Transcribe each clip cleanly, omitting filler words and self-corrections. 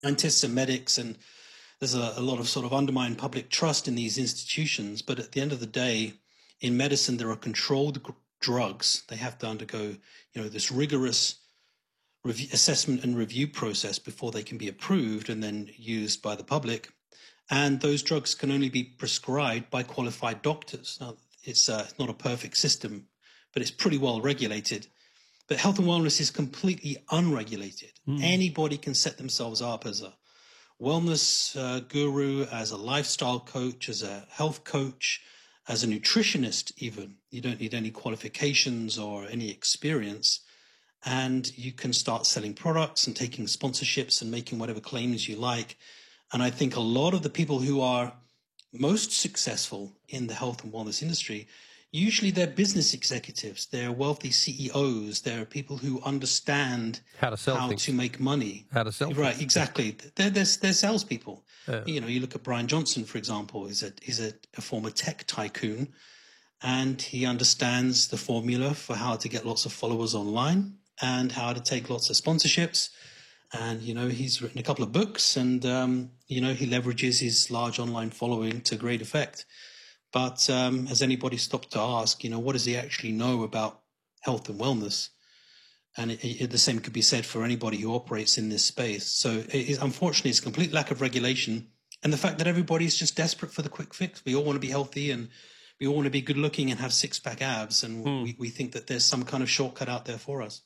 scientists and medics, and there's a lot of sort of undermined public trust in these institutions. But at the end of the day, in medicine, there are controlled drugs. They have to undergo, this rigorous assessment and review process before they can be approved and then used by the public. And those drugs can only be prescribed by qualified doctors. Now, it's not a perfect system, but it's pretty well regulated. But health and wellness is completely unregulated. Anybody can set themselves up as a wellness guru, as a lifestyle coach, as a health coach, as a nutritionist even. You don't need any qualifications or any experience. And you can start selling products and taking sponsorships and making whatever claims you like. And I think a lot of the people who are most successful in the health and wellness industry, usually they're business executives, they're wealthy CEOs, they're people who understand how to make money. How to sell Right, things. exactly. They're salespeople. You look at Brian Johnson, for example, he's a former tech tycoon, and he understands the formula for how to get lots of followers online and how to take lots of sponsorships. And, he's written a couple of books, and, he leverages his large online following to great effect. But has anybody stopped to ask, what does he actually know about health and wellness? And the same could be said for anybody who operates in this space. So unfortunately, it's a complete lack of regulation, and the fact that everybody's just desperate for the quick fix. We all want to be healthy, and we all want to be good looking and have six-pack abs, and we think that there's some kind of shortcut out there for us.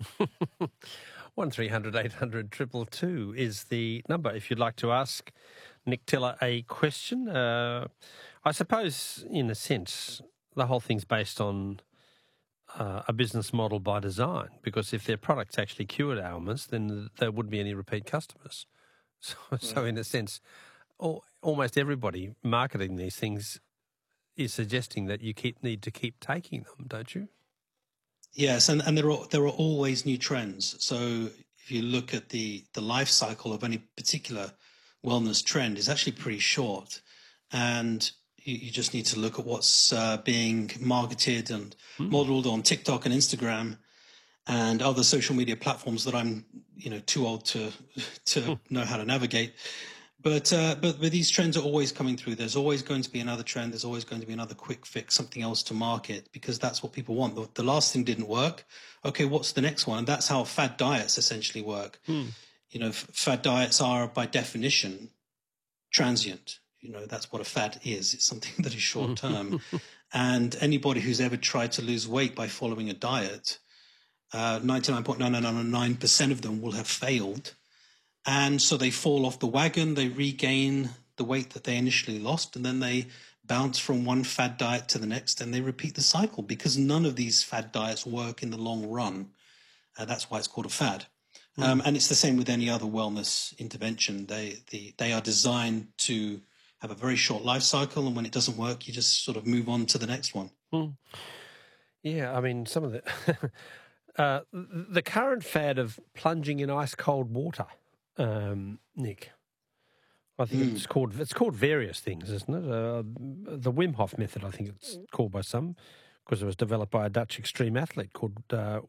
1300 800 222 is the number if you'd like to ask Nick Tiller a question. I suppose, in a sense, the whole thing's based on a business model by design, because if their products actually cured ailments, then there wouldn't be any repeat customers. So in a sense, almost everybody marketing these things is suggesting that you need to keep taking them, don't you? Yes, and there are always new trends. So if you look at the life cycle of any particular wellness trend, it's actually pretty short, and you just need to look at what's being marketed and modeled on TikTok and Instagram and other social media platforms that I'm too old to know how to navigate. But these trends are always coming through. There's always going to be another trend. There's always going to be another quick fix, something else to market, because that's what people want. The last thing didn't work. Okay, what's the next one? And that's how fad diets essentially work. Fad diets are by definition transient. That's what a fad is. It's something that is short term. And anybody who's ever tried to lose weight by following a diet, 99.9999% of them will have failed. And so they fall off the wagon, they regain the weight that they initially lost, and then they bounce from one fad diet to the next, and they repeat the cycle, because none of these fad diets work in the long run. That's why it's called a fad. And it's the same with any other wellness intervention. They are designed to have a very short life cycle, and when it doesn't work, you just sort of move on to the next one. Yeah, I mean, some of the the current fad of plunging in ice cold water, Nick. I think it's called various things, isn't it? The Wim Hof method, I think it's called by some, because it was developed by a Dutch extreme athlete called